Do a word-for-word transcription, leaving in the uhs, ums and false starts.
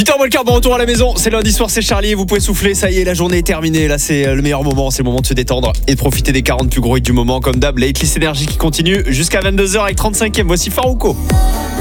huit heures moins le quart, bon retour à la maison. C'est lundi soir, c'est Charlie. Vous pouvez souffler, ça y est, la journée est terminée. Là, c'est le meilleur moment. C'est le moment de se détendre et de profiter des quarante plus gros hits du moment. Comme d'hab, la Hitlist Énergie qui continue jusqu'à vingt-deux heures avec trente-cinquième. Voici Farouko.